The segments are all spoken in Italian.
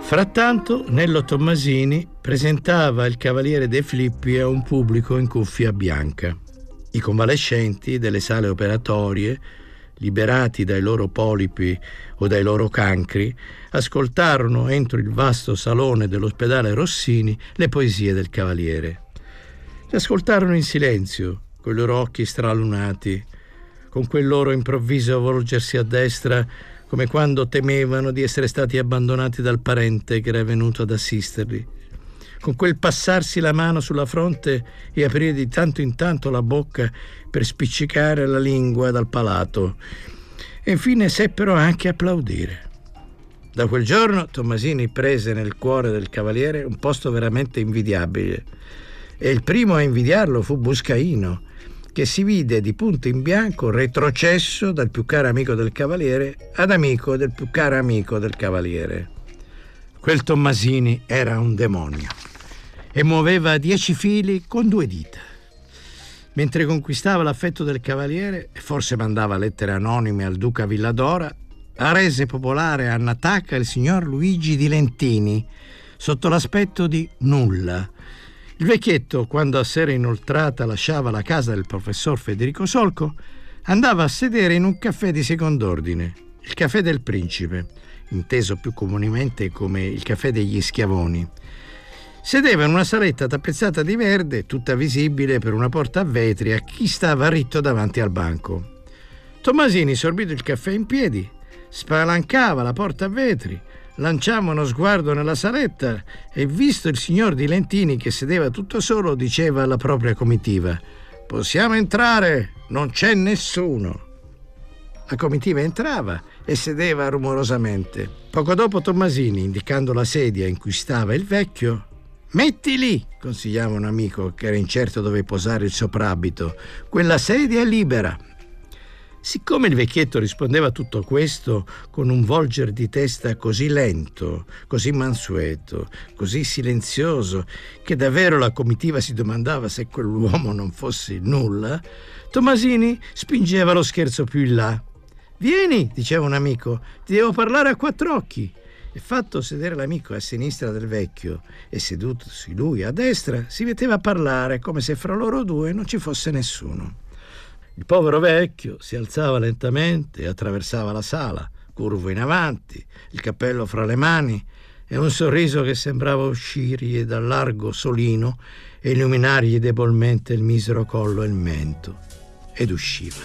Frattanto, Nello Tommasini presentava il Cavaliere De Filippi a un pubblico in cuffia bianca. I convalescenti delle sale operatorie, liberati dai loro polipi o dai loro cancri, ascoltarono entro il vasto salone dell'ospedale Rossini le poesie del Cavaliere. Le ascoltarono in silenzio, con i loro occhi stralunati, con quel loro improvviso volgersi a destra, come quando temevano di essere stati abbandonati dal parente che era venuto ad assisterli, con quel passarsi la mano sulla fronte e aprire di tanto in tanto la bocca per spiccicare la lingua dal palato, e infine seppero anche applaudire. Da quel giorno Tommasini prese nel cuore del Cavaliere un posto veramente invidiabile, e il primo a invidiarlo fu Buscaino, che si vide di punto in bianco retrocesso dal più caro amico del Cavaliere ad amico del più caro amico del Cavaliere. Quel Tommasini era un demonio e muoveva 10 fili con 2 dita. Mentre conquistava l'affetto del Cavaliere e forse mandava lettere anonime al duca Villadora, rese popolare a Nataka il signor Luigi di Lentini sotto l'aspetto di nulla. Il vecchietto, quando a sera inoltrata lasciava la casa del professor Federico Solco, andava a sedere in un caffè di second'ordine, il Caffè del Principe, inteso più comunemente come il Caffè degli Schiavoni. Sedeva in una saletta tappezzata di verde, tutta visibile per una porta a vetri a chi stava ritto davanti al banco. Tommasini, sorbito il caffè in piedi, spalancava la porta a vetri, lanciava uno sguardo nella saletta e, visto il signor Di Lentini che sedeva tutto solo, diceva alla propria comitiva: «Possiamo entrare, non c'è nessuno». La comitiva entrava e sedeva rumorosamente. Poco dopo Tommasini, indicando la sedia in cui stava il vecchio: «Metti lì», consigliava un amico che era incerto dove posare il soprabito, «quella sedia è libera». Siccome il vecchietto rispondeva a tutto questo con un volger di testa così lento, così mansueto, così silenzioso, che davvero la comitiva si domandava se quell'uomo non fosse il nulla, Tommasini spingeva lo scherzo più in là. «Vieni», diceva un amico, «ti devo parlare a 4 occhi». E fatto sedere l'amico a sinistra del vecchio e sedutosi lui a destra, si metteva a parlare come se fra loro due non ci fosse nessuno. Il povero vecchio si alzava lentamente e attraversava la sala, curvo in avanti, il cappello fra le mani e un sorriso che sembrava uscirgli dal largo solino e illuminargli debolmente il misero collo e il mento. Ed usciva.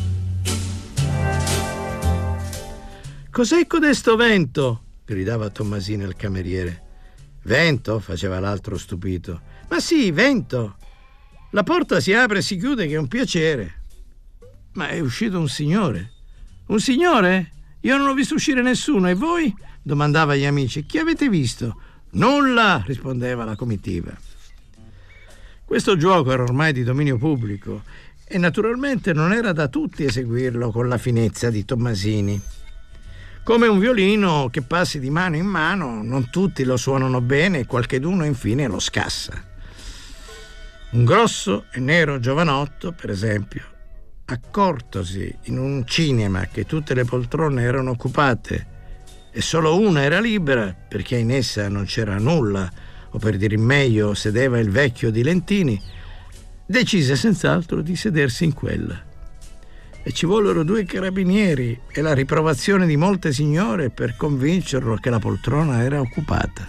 «Cos'è codesto vento?» gridava Tommasini al cameriere. «Vento?» faceva l'altro stupito. «Ma sì, vento! La porta si apre e si chiude che è un piacere». «Ma è uscito un signore». «Un signore? Io non ho visto uscire nessuno, e voi?» domandava agli amici. «Chi avete visto?» «Nulla», rispondeva la comitiva. Questo gioco era ormai di dominio pubblico e naturalmente non era da tutti eseguirlo con la finezza di Tommasini. Come un violino che passi di mano in mano, non tutti lo suonano bene e qualcheduno infine lo scassa. Un grosso e nero giovanotto, per esempio, accortosi in un cinema che tutte le poltrone erano occupate e solo una era libera perché in essa non c'era nulla, o per dir meglio sedeva il vecchio Di Lentini, decise senz'altro di sedersi in quella. E ci vollero 2 carabinieri e la riprovazione di molte signore per convincerlo che la poltrona era occupata.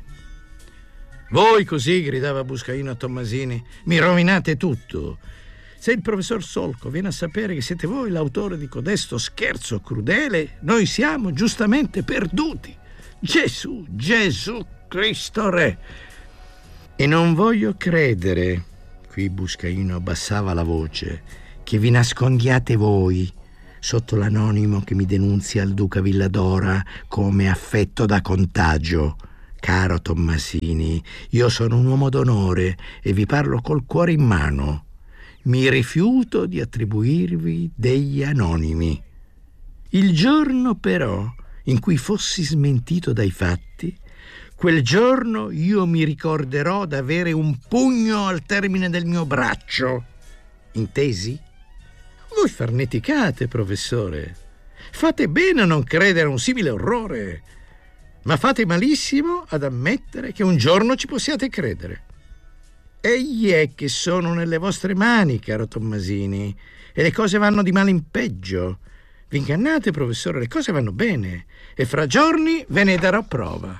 «Voi così», gridava Buscaino a Tommasini, «mi rovinate tutto. Se il professor Solco viene a sapere che siete voi l'autore di codesto scherzo crudele, noi siamo giustamente perduti. Gesù, Gesù Cristo Re!» «E non voglio credere», qui Buscaino abbassava la voce, «che vi nascondiate voi sotto l'anonimo che mi denunzia al duca Villadora come affetto da contagio. Caro Tommasini, io sono un uomo d'onore e vi parlo col cuore in mano. Mi rifiuto di attribuirvi degli anonimi. Il giorno però in cui fossi smentito dai fatti, quel giorno io mi ricorderò d'avere un pugno al termine del mio braccio. Intesi? Voi farneticate, professore. Fate bene a non credere a un simile orrore. ma fate malissimo ad ammettere che un giorno ci possiate credere. Egli è che sono nelle vostre mani, caro Tommasini, e le cose vanno di male in peggio. Vi ingannate, professore, le cose vanno bene e fra giorni ve ne darò prova.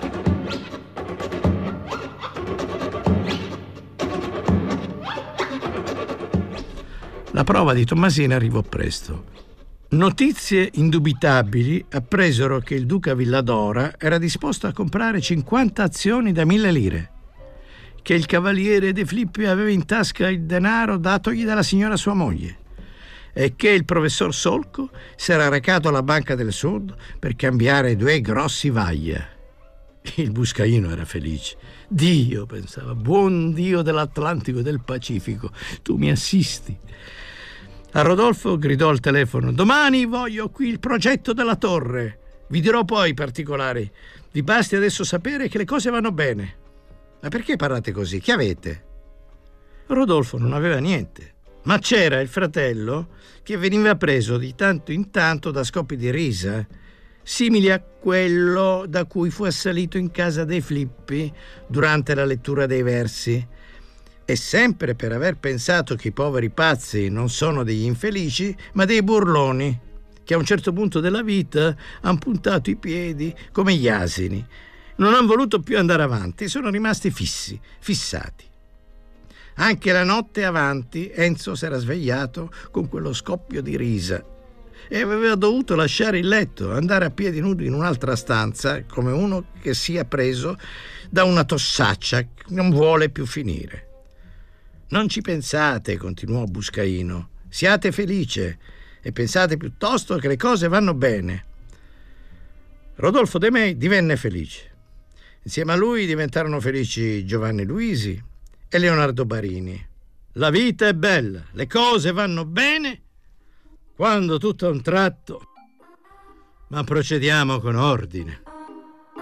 La prova di Tommasini arrivò presto. Notizie indubitabili appresero che il duca Villadora era disposto a comprare 50 azioni da 1.000 lire, che il cavaliere De Filippi aveva in tasca il denaro datogli dalla signora sua moglie e che il professor Solco si era recato alla Banca del Sud per cambiare 2 grossi vaglia. Il buscaino era felice. Dio, pensava, buon Dio dell'Atlantico e del Pacifico, tu mi assisti. A Rodolfo gridò al telefono: domani voglio qui il progetto della torre. Vi dirò poi i particolari. Vi basti adesso sapere che le cose vanno bene. Ma perché parlate così? Che avete? Rodolfo non aveva niente, ma c'era il fratello che veniva preso di tanto in tanto da scoppi di risa, simili a quello da cui fu assalito in casa dei Filippi durante la lettura dei versi. E sempre per aver pensato che i poveri pazzi non sono degli infelici, ma dei burloni, che a un certo punto della vita hanno puntato i piedi come gli asini. Non hanno voluto più andare avanti, sono rimasti fissati. Anche la notte avanti Enzo si era svegliato con quello scoppio di risa e aveva dovuto lasciare il letto, andare a piedi nudi in un'altra stanza, come uno che sia preso da una tossaccia che non vuole più finire. Non ci pensate, continuò Buscaino, siate felice e pensate piuttosto che le cose vanno bene. Rodolfo De May divenne felice. Insieme a lui diventarono felici Giovanni Luisi e Leonardo Barini. La vita è bella, le cose vanno bene quando tutto a un tratto, ma procediamo con ordine.